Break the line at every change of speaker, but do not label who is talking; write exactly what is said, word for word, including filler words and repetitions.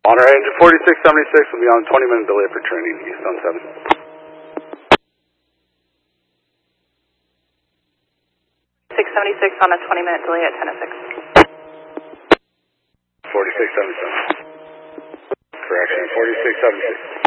Honor engine forty-six seventy-six will be on twenty minute delay for training, east on seven.
six seventy-six on a twenty minute delay at ten oh six.
forty-six seventy-seven. Correction, forty-six seventy-six.